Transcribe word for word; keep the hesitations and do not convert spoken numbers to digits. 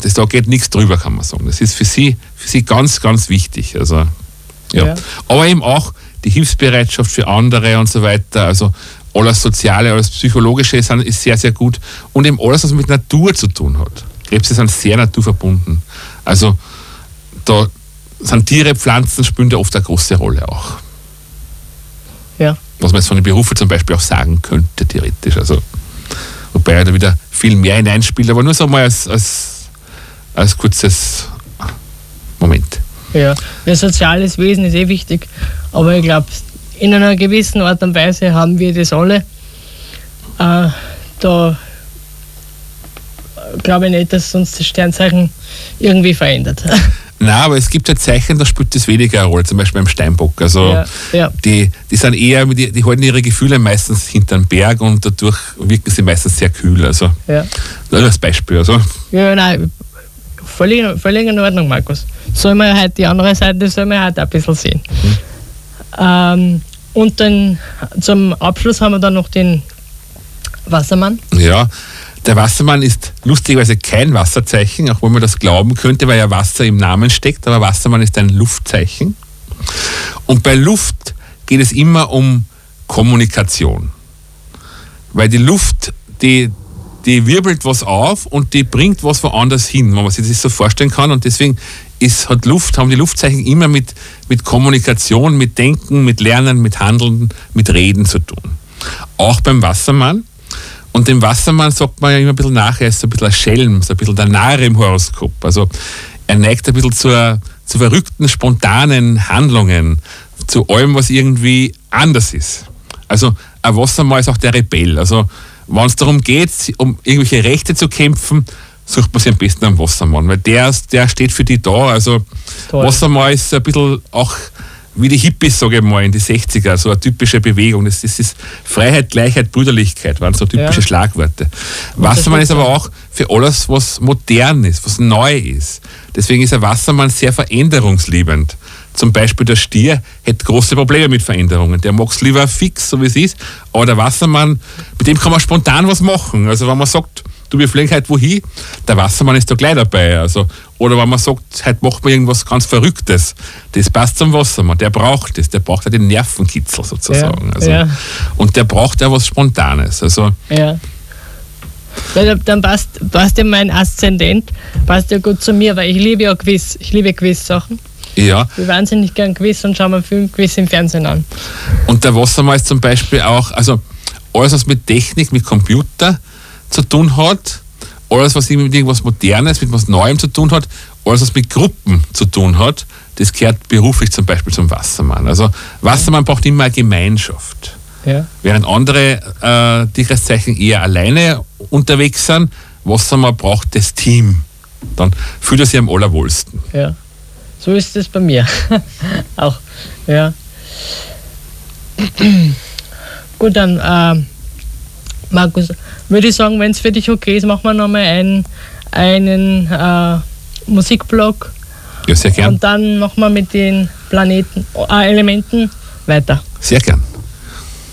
das, da geht nichts drüber, kann man sagen. Das ist für sie, für sie ganz, ganz wichtig. Also, ja. Ja. Aber eben auch die Hilfsbereitschaft für andere und so weiter. Also alles Soziale, alles Psychologische ist, ist sehr, sehr gut. Und eben alles, was mit Natur zu tun hat. Krebse sind sehr naturverbunden. Also da sind Tiere, Pflanzen, spielen da oft eine große Rolle auch. Ja. Was man jetzt von den Berufen zum Beispiel auch sagen könnte, theoretisch. Also, wobei er da wieder viel mehr hineinspielt, aber nur so mal als, als, als kurzes Moment. Ja, ein soziales Wesen ist eh wichtig, aber ich glaube, in einer gewissen Art und Weise haben wir das alle. Äh, da glaube ich nicht, dass uns das Sternzeichen irgendwie verändert. Nein, aber es gibt ja Zeichen, da spielt das weniger eine Rolle, zum Beispiel beim Steinbock. Also ja, ja. Die, die sind eher, die, die halten ihre Gefühle meistens hinterm Berg und dadurch wirken sie meistens sehr kühl. Also ja. Das ist ein Beispiel. Also. Ja, nein, völlig, völlig in Ordnung, Markus. Sollen wir halt die andere Seite sollen wir halt ein bisschen sehen. Mhm. Ähm, und dann zum Abschluss haben wir dann noch den Wassermann. Ja, der Wassermann ist lustigerweise kein Wasserzeichen, auch wenn man das glauben könnte, weil ja Wasser im Namen steckt, aber Wassermann ist ein Luftzeichen. Und bei Luft geht es immer um Kommunikation. Weil die Luft, die, die wirbelt was auf und die bringt was woanders hin, wenn man sich das so vorstellen kann. Und deswegen ist, hat Luft, haben die Luftzeichen immer mit, mit Kommunikation, mit Denken, mit Lernen, mit Handeln, mit Reden zu tun. Auch beim Wassermann. Und dem Wassermann sagt man ja immer ein bisschen nach, er ist so ein bisschen ein Schelm, so ein bisschen der Narr im Horoskop. Also er neigt ein bisschen zur, zu verrückten, spontanen Handlungen, zu allem, was irgendwie anders ist. Also ein Wassermann ist auch der Rebell. Also wenn es darum geht, um irgendwelche Rechte zu kämpfen, sucht man sich am besten am Wassermann, weil der, der steht für die da. Also toll. Wassermann ist ein bisschen auch wie die Hippies, sage ich mal, in die sechziger, so eine typische Bewegung. Das, das ist Freiheit, Gleichheit, Brüderlichkeit, waren so typische ja. Schlagworte. Wassermann ist aber auch für alles, was modern ist, was neu ist. Deswegen ist ein Wassermann sehr veränderungsliebend. Zum Beispiel der Stier hätte große Probleme mit Veränderungen. Der mag es lieber fix, so wie es ist. Aber der Wassermann, mit dem kann man spontan was machen. Also wenn man sagt, du, wir fliegen heute wohin, der Wassermann ist da gleich dabei. Also, oder wenn man sagt, heute macht man irgendwas ganz Verrücktes, das passt zum Wassermann, der braucht das, der braucht ja den Nervenkitzel sozusagen. Ja, also, ja. Und der braucht ja was Spontanes. Also, ja. Weil dann passt, passt ja mein Aszendent, passt ja gut zu mir, weil ich liebe ja Quiz, ich liebe Quiz-Sachen. Ja. Ich will wahnsinnig gern Quiz und schaue mir Film, Quiz im Fernsehen an. Und der Wassermann ist zum Beispiel auch, also alles, was mit Technik, mit Computer zu tun hat, alles, was mit irgendwas Modernes, mit was Neuem zu tun hat, alles, was mit Gruppen zu tun hat, das gehört beruflich zum Beispiel zum Wassermann. Also Wassermann braucht immer eine Gemeinschaft. Ja. Während andere äh, Tierkreiszeichen eher alleine unterwegs sind, Wassermann braucht das Team. Dann fühlt er sich am allerwohlsten. Ja, so ist es bei mir auch. Ja. Gut, dann äh, Markus, würde ich sagen, wenn es für dich okay ist, machen wir nochmal einen, einen äh, Musikblock. Ja, sehr gern. Und dann machen wir mit den Planeten, äh, Elementen weiter. Sehr gern.